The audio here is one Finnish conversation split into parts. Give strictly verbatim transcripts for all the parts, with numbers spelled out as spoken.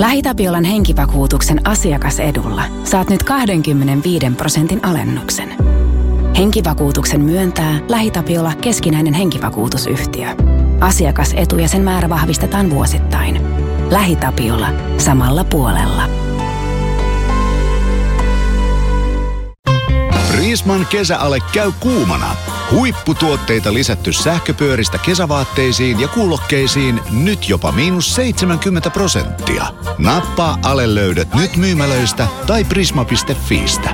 LähiTapiolan henkivakuutuksen asiakasedulla saat nyt kaksikymmentäviisi prosentin alennuksen. Henkivakuutuksen myöntää LähiTapiola keskinäinen henkivakuutusyhtiö. Asiakasetu ja sen määrä vahvistetaan vuosittain. LähiTapiola. Samalla puolella. Prisman kesäale käy kuumana. Huipputuotteita lisätty sähköpyöristä kesävaatteisiin ja kuulokkeisiin nyt jopa miinus seitsemänkymmentä prosenttia. Nappaa ale löydät nyt myymälöistä tai prisma piste fiistä.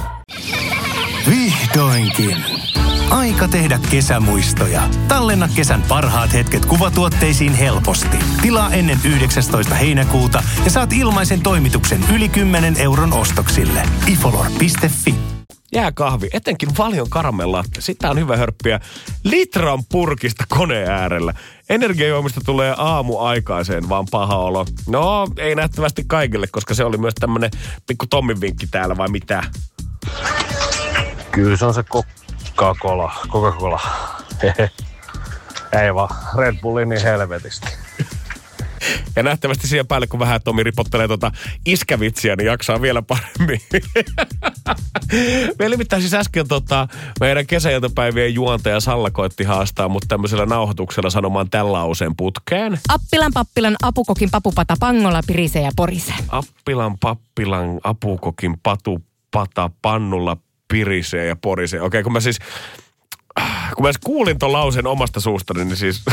Vihdoinkin. Aika tehdä kesämuistoja. Tallenna kesän parhaat hetket kuvatuotteisiin helposti. Tilaa ennen yhdeksästoista heinäkuuta ja saat ilmaisen toimituksen yli kymmenen euron ostoksille. ifolor piste fi. Jääkahvi, etenkin Valion karamellatte. Sitä on hyvä hörppiä litran purkista koneen äärellä. Energiajuomista tulee aamuaikaiseen, vaan paha olo. No, ei nähtävästi kaikille, koska se oli myös tämmönen pikku Tommin vinkki täällä, vai mitä? Kyllä se on se Coca-Cola. Coca-Cola. Ei vaan, Red Bulli niin helvetisti. Ja nähtävästi siihen päälle, kun vähän Tomi ripottelee tota iskävitsiä, niin jaksaa vielä paremmin. Me nimittäin siis äsken tota, meidän kesäiltapäivien juontaja Salla koitti haastaa mut tämmöisellä nauhoituksella sanomaan tämän lauseen putkeen. Appilan pappilan apukokin papupata pangolla pirisee ja porisee. Appilan pappilan apukokin patupata pannulla pirisee ja porisee. Okei, kun mä siis, kun mä siis kuulin ton lauseen omasta suustani, niin siis...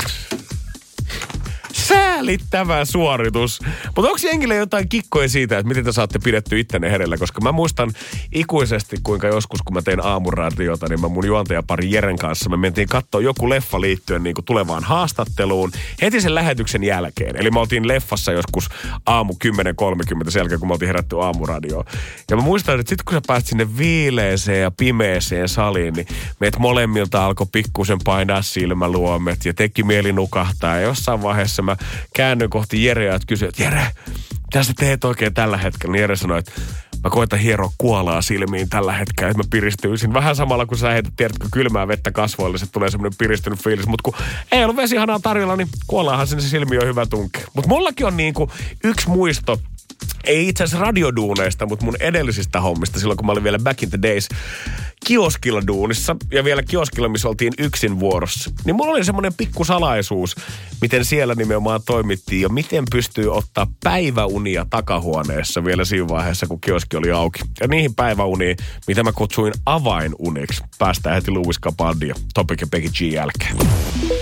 Säälittävä suoritus. Mutta onko jengille jotain kikkoja siitä, että miten te saatte pidetty ittenne herellä? Koska mä muistan ikuisesti, kuinka joskus, kun mä tein aamuradiota, niin mä mun juontajapari Jeren kanssa, me mentiin katsoa joku leffa liittyen niin kuin tulevaan haastatteluun heti sen lähetyksen jälkeen. Eli me oltiin leffassa joskus aamu kymmenen kolmekymmentä sen jälkeen, kun me oltiin herätty aamuradioon. Ja mä muistan, että sit kun sä pääsit sinne viileeseen ja pimeeseen saliin, niin meitä molemmilta alkoi pikkusen painaa silmäluomet ja teki mieli nukahtaa. Ja jossain vaiheessa mä käännyin kohti Jereä, että kysyin, että Jere, mitä sä teet oikein tällä hetkellä? Niin Jere sanoi, että mä koitan hieroa kuolaa silmiin tällä hetkellä, että mä piristyisin. Vähän samalla, kun sä heität, tiedätkö, kylmää vettä kasvoille, se tulee semmoinen piristynyt fiilis. Mutta kun ei ollut vesihanaa tarjolla, niin kuolaahan sinne silmiin on hyvä tunke. Mutta mullakin on niinku yksi muisto, ei itse asiassa radioduuneista, mutta mun edellisistä hommista silloin, kun mä olin vielä back in the days kioskilla duunissa ja vielä kioskilla, missä oltiin yksin vuorossa. Niin mulla oli semmoinen pikku salaisuus, miten siellä nimenomaan toimittiin ja miten pystyy ottaa päiväunia takahuoneessa vielä siinä vaiheessa, kun kioski oli auki. Ja niihin päiväuniin, mitä mä kutsuin avainuniksi, päästään heti Louis Capaldi ja Topic ja Becky G jälkeen.